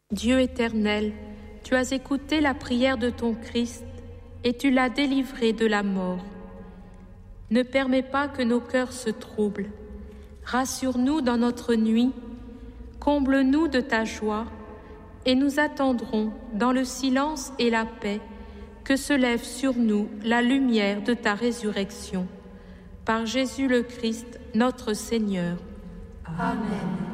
Dieu éternel, tu as écouté la prière de ton Christ et tu l'as délivré de la mort. Ne permets pas que nos cœurs se troublent. Rassure-nous dans notre nuit, comble-nous de ta joie et nous attendrons dans le silence et la paix que se lève sur nous la lumière de ta résurrection. Par Jésus le Christ, notre Seigneur. Amen.